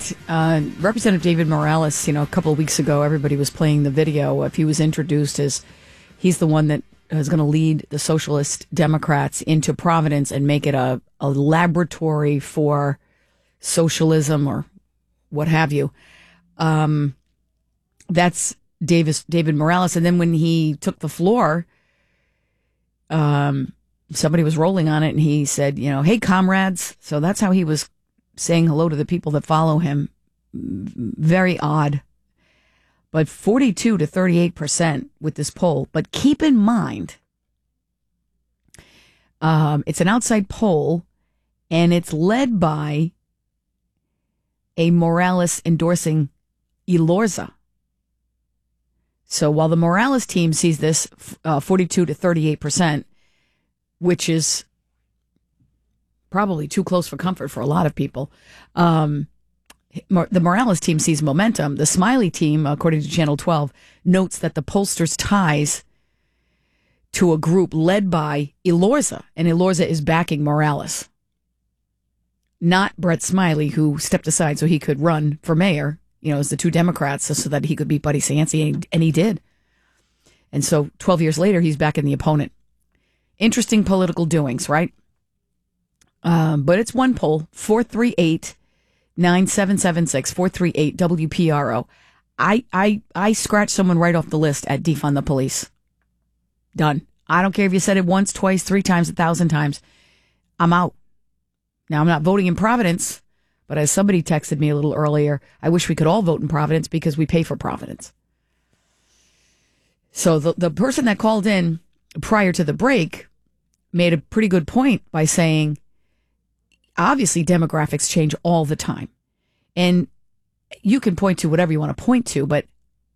fact, Representative David Morales, a couple of weeks ago, everybody was playing the video. If he was introduced as he's the one that is going to lead the Socialist Democrats into Providence and make it a laboratory for socialism or what have you. That's David Morales. And then when he took the floor, somebody was rolling on it and he said, hey, comrades. So that's how he was saying hello to the people that follow him. Very odd. But 42 to 38% with this poll. But keep in mind, it's an outside poll, and it's led by a Morales endorsing Elorza. So while the Morales team sees this 42 to 38%, which is probably too close for comfort for a lot of people, the Morales team sees momentum. The Smiley team, according to Channel 12, notes that the pollsters' ties to a group led by Elorza, and Elorza is backing Morales, not Brett Smiley, who stepped aside so he could run for mayor, as the two Democrats, so that he could beat Buddy Cianci, and he did. And so 12 years later, he's backing the opponent. Interesting political doings, right? But it's one poll, 438-9776, 438 WPRO. I scratched someone right off the list at Defund the Police. Done. I don't care if you said it once, twice, 3 times, 1,000 times. I'm out. Now, I'm not voting in Providence, but as somebody texted me a little earlier, I wish we could all vote in Providence because we pay for Providence. So the person that called in prior to the break made a pretty good point by saying, obviously, demographics change all the time. And you can point to whatever you want to point to, but,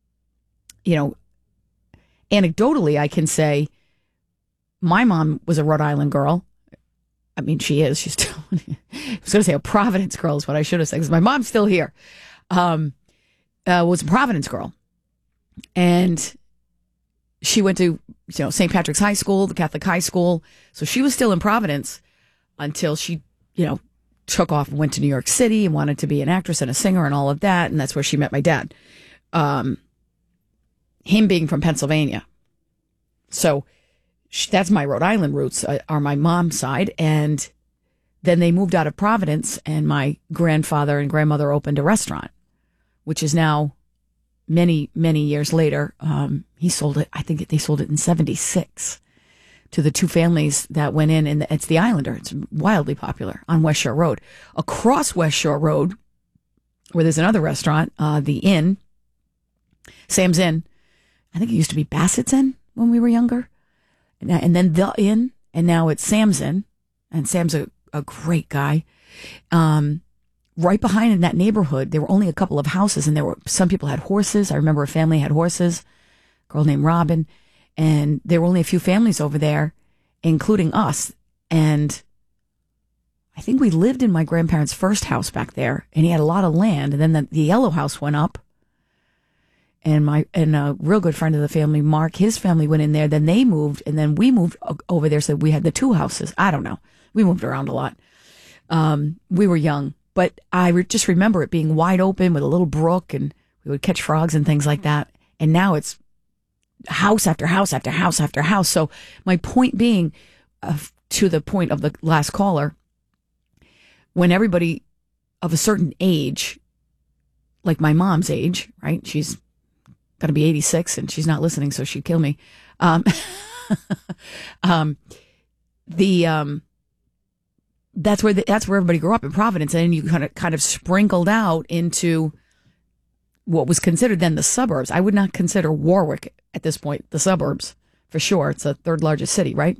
anecdotally, I can say my mom was a Rhode Island girl. I mean, she is. She's still, I was going to say a Providence girl is what I should have said, because my mom's still here. Was a Providence girl. And she went to, St. Patrick's High School, the Catholic high school. So she was still in Providence until she, took off and went to New York City and wanted to be an actress and a singer and all of that. And that's where she met my dad. Him being from Pennsylvania. So that's my Rhode Island roots, are my mom's side. And then they moved out of Providence, and my grandfather and grandmother opened a restaurant, which is now many, many years later. He sold it. I think they sold it in 1976 to the two families that went in, and it's the Islander. It's wildly popular on West Shore Road. Across West Shore Road, where there's another restaurant, the Inn, Sam's Inn. I think it used to be Bassett's Inn when we were younger. And then the Inn, and now it's Sam's Inn. And Sam's a great guy. Right behind in that neighborhood, there were only a couple of houses, and some people had horses. I remember a family had horses, a girl named Robin. And there were only a few families over there, including us. And I think we lived in my grandparents' first house back there, and he had a lot of land. And then the yellow house went up. And a real good friend of the family, Mark, his family went in there. Then they moved, and then we moved over there. So we had the two houses. I don't know. We moved around a lot. We were young, but I just remember it being wide open with a little brook, and we would catch frogs and things like that. And now it's house after house after house after house. So my point being, to the point of the last caller, when everybody of a certain age, like my mom's age, right? She's going to be 86 and she's not listening, so she'd kill me. That's where everybody grew up in Providence, and you kind of sprinkled out into what was considered then the suburbs. I would not consider Warwick at this point the suburbs, for sure. It's the third largest city, right?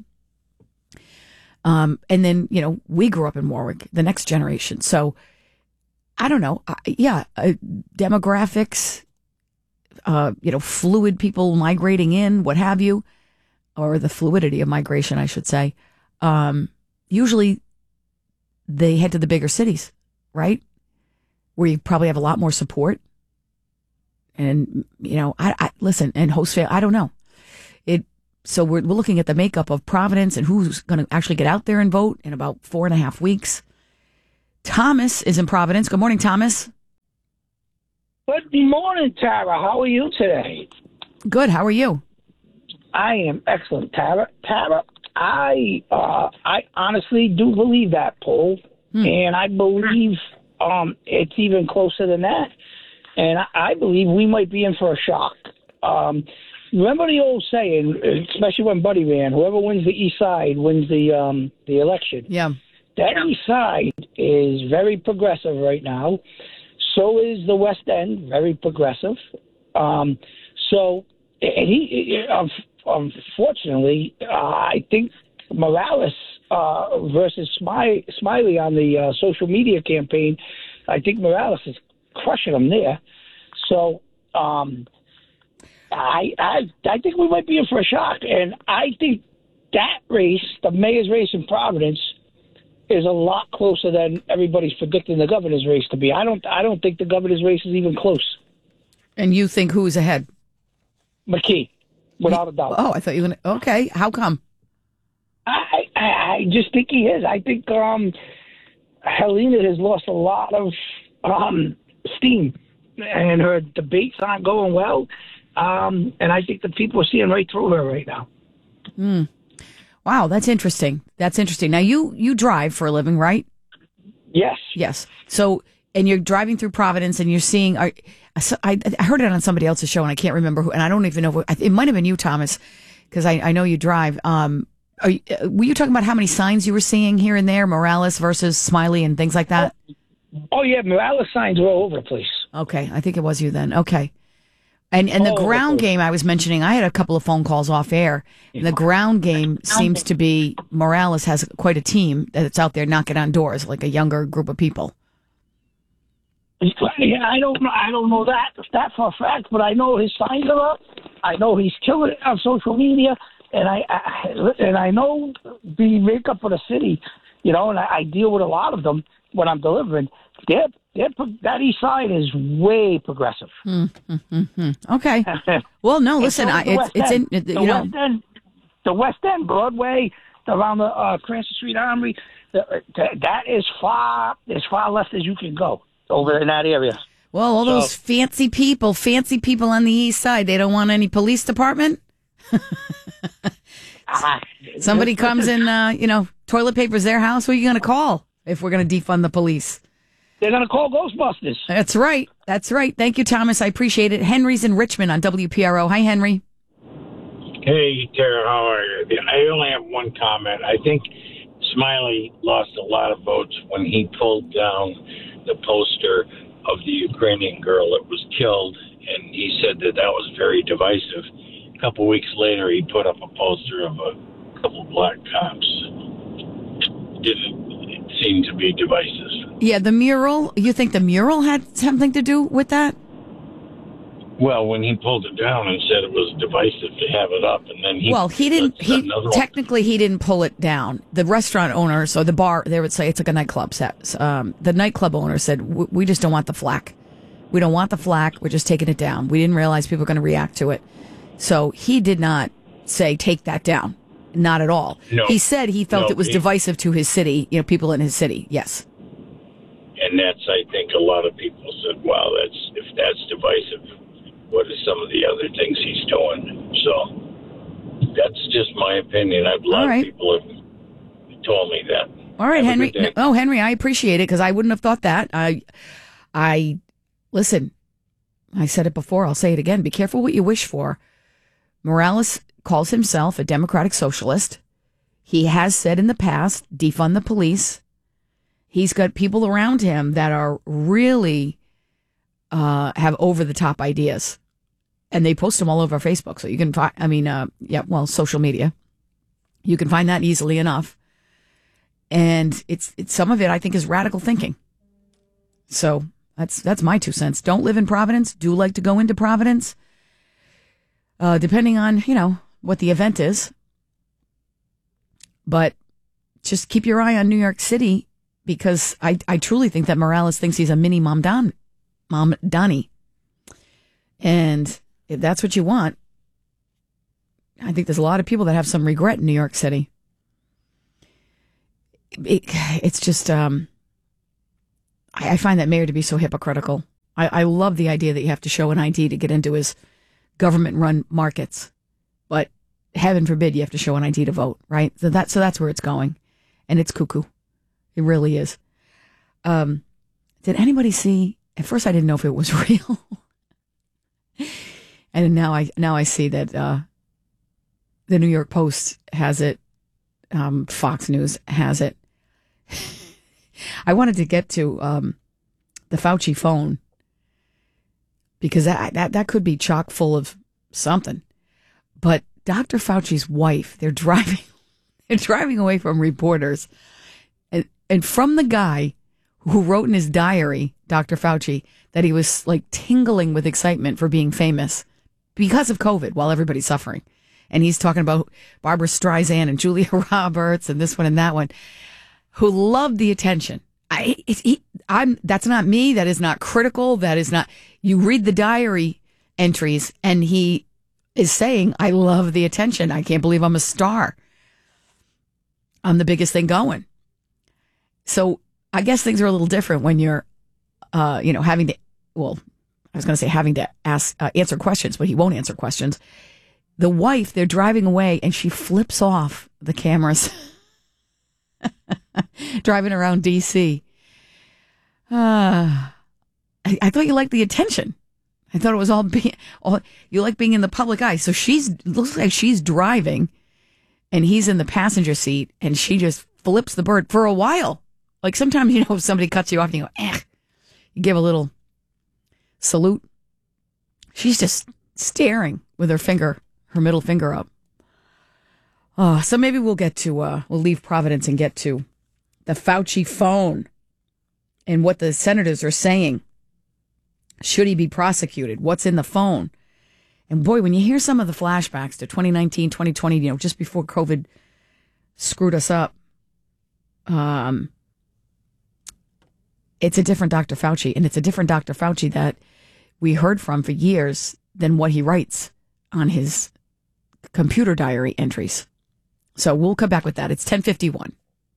And then, we grew up in Warwick, the next generation. So I don't know. Demographics, fluid people migrating in, what have you, or the fluidity of migration, I should say. Usually they head to the bigger cities, right? Where you probably have a lot more support. And, I listen, and host family, I don't know. So we're looking at the makeup of Providence and who's going to actually get out there and vote in about 4.5 weeks. Thomas is in Providence. Good morning, Thomas. Good morning, Tara. How are you today? Good. How are you? I am excellent, Tara. Tara, I honestly do believe that poll, and I believe it's even closer than that. And I believe we might be in for a shock. Remember the old saying, especially when Buddy ran, whoever wins the East Side wins the election. Yeah. That East Side is very progressive right now. So is the West End, very progressive. Unfortunately, I think Morales versus Smiley on the social media campaign, I think Morales is crushing them there. So I think we might be in for a shock. And I think that race, the mayor's race in Providence, is a lot closer than everybody's predicting the governor's race to be. I don't think the governor's race is even close. And you think who's ahead? McKee, without a doubt. Oh, I thought you were going to. Okay. How come? I just think he is. I think Helena has lost a lot of steam, and her debates aren't going well. And I think the people are seeing right through her right now. Wow, that's interesting. Now, you drive for a living, right? Yes. Yes. So, and you're driving through Providence, and you're seeing. I heard it on somebody else's show, and I can't remember who. And I don't even know. It might have been you, Thomas, because I know you drive. Were you talking about how many signs you were seeing here and there, Morales versus Smiley and things like that? Oh yeah, Morales signs were all over the place. Okay, I think it was you then. Okay. And the ground game I was mentioning, I had a couple of phone calls off air. And the ground game seems to be Morales has quite a team that's out there knocking on doors, like a younger group of people. Yeah, I don't know that for a fact, but I know his signs are up. I know he's killing it on social media, and I know the makeup of the city, and I deal with a lot of them when I'm delivering. That East Side is way progressive. Okay. Well, no, listen, the West End, Broadway, around the Cranston Street Armory, that is far left as you can go over in that area. Well, all those fancy people on the East Side, they don't want any police department. Somebody comes and, toilet papers their house. Who are you going to call if we're going to defund the police? They're going to call Ghostbusters. That's right. Thank you, Thomas. I appreciate it. Henry's in Richmond on WPRO. Hi, Henry. Hey, Tara, how are you? I only have one comment. I think Smiley lost a lot of votes when he pulled down the poster of the Ukrainian girl that was killed, and he said that was very divisive. A couple weeks later, he put up a poster of a couple black cops. Didn't seem to be divisive. Yeah, the mural. You think the mural had something to do with that? Well, when he pulled it down and said it was divisive to have it up, and then he didn't. He didn't pull it down. The restaurant owner, so the bar, they would say it's like a nightclub set. The nightclub owner said, "We just don't want the flack. We don't want the flack. We're just taking it down. We didn't realize people were going to react to it." So he did not say take that down. Not at all. No. He said he felt it was divisive to his city, people in his city. Yes. And I think a lot of people said, wow, if that's divisive, what are some of the other things he's doing? So that's just my opinion. A lot of people have told me that. All right, Henry. Oh, Henry, I appreciate it because I wouldn't have thought that. Listen, I said it before. I'll say it again. Be careful what you wish for. Morales calls himself a democratic socialist. He has said in the past, defund the police. He's got people around him that are really have over the top ideas, and they post them all over Facebook. So you can find, social media. You can find that easily enough. And it's some of it I think is radical thinking. So that's my 2 cents. Don't live in Providence. Do like to go into Providence. Depending on, what the event is. But just keep your eye on New York City because I truly think that Morales thinks he's a mini Mamdani. And if that's what you want, I think there's a lot of people that have some regret in New York City. It's just, I find that mayor to be so hypocritical. I love the idea that you have to show an ID to get into his government-run markets. But heaven forbid you have to show an ID to vote, right? So that's where it's going. And it's cuckoo. It really is. Did anybody see? At first I didn't know if it was real. And now I see that the New York Post has it. Fox News has it. I wanted to get to the Fauci phone because that could be chock full of something. But Dr. Fauci's wife, they're driving away from reporters, and from the guy who wrote in his diary, Dr. Fauci, that he was like tingling with excitement for being famous because of COVID while everybody's suffering. And he's talking about Barbara Streisand and Julia Roberts and this one and that one, who loved the attention. That's not me. That is not critical. That is not. You read the diary entries, and he is saying, "I love the attention. I can't believe I'm a star. I'm the biggest thing going." So I guess things are a little different when you're, having to. Well, I was going to say having to answer questions, but he won't answer questions. The wife, they're driving away, and she flips off the cameras. Driving around D.C. I thought you liked the attention. I thought it was all you like being in the public eye. So looks like she's driving, and he's in the passenger seat, and she just flips the bird for a while. Like sometimes, if somebody cuts you off and you go, you give a little salute. She's just staring with her middle finger up. So maybe we'll leave Providence and get to the Fauci phone and what the senators are saying. Should he be prosecuted? What's in the phone? And boy, when you hear some of the flashbacks to 2019, 2020, just before COVID screwed us up, it's a different Dr. Fauci, and it's a different Dr. Fauci that we heard from for years than what he writes on his computer diary entries. So we'll come back with that. It's 10:51.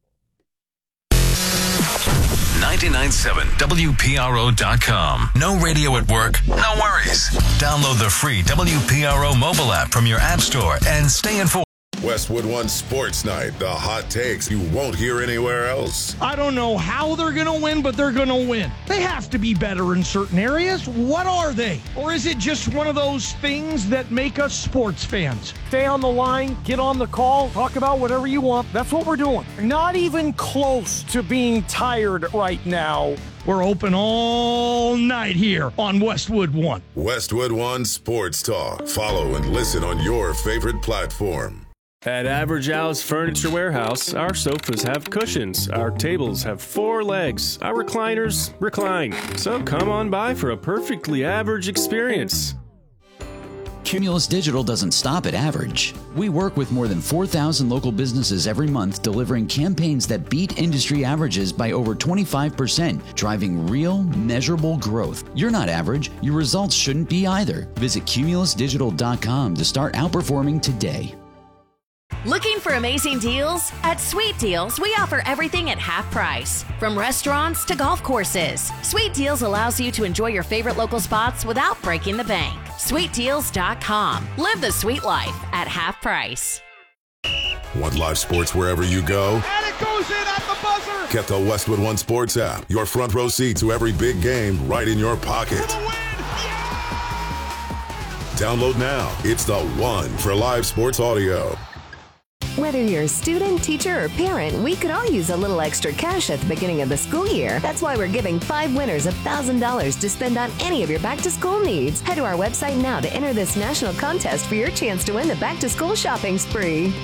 99.7 WPRO.com. No radio at work? No worries. Download the free WPRO mobile app from your app store and stay informed. Westwood One Sports Night. The hot takes you won't hear anywhere else. I don't know how they're going to win, but they're going to win. They have to be better in certain areas. What are they? Or is it just one of those things that make us sports fans? Stay on the line, get on the call, talk about whatever you want. That's what we're doing. Not even close to being tired right now. We're open all night here on Westwood One. Westwood One Sports Talk. Follow and listen on your favorite platform. At Average Al's Furniture Warehouse, our sofas have cushions, our tables have 4 legs, our recliners recline. So come on by for a perfectly average experience. Cumulus Digital doesn't stop at average. We work with more than 4,000 local businesses every month, delivering campaigns that beat industry averages by over 25%, driving real, measurable growth. You're not average. Your results shouldn't be either. Visit cumulusdigital.com to start outperforming today. Looking for amazing deals? At Sweet Deals, we offer everything at half price. From restaurants to golf courses, Sweet Deals allows you to enjoy your favorite local spots without breaking the bank. SweetDeals.com. Live the sweet life at half price. Want live sports wherever you go? And it goes in at the buzzer! Get the Westwood One Sports app. Your front row seat to every big game right in your pocket. Download now. It's the one for live sports audio. Whether you're a student, teacher, or parent, we could all use a little extra cash at the beginning of the school year. That's why we're giving 5 winners $1,000 to spend on any of your back-to-school needs. Head to our website now to enter this national contest for your chance to win the back-to-school shopping spree.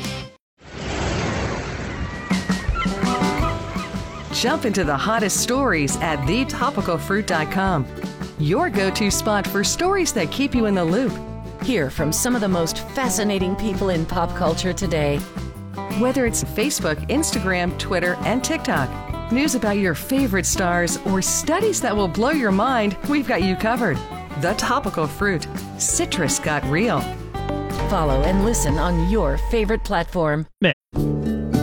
Jump into the hottest stories at thetopicalfruit.com. Your go-to spot for stories that keep you in the loop. Hear from some of the most fascinating people in pop culture today. Whether it's Facebook, Instagram, Twitter, and TikTok, news about your favorite stars, or studies that will blow your mind, we've got you covered. The Topical Fruit. Citrus got real. Follow and listen on your favorite platform.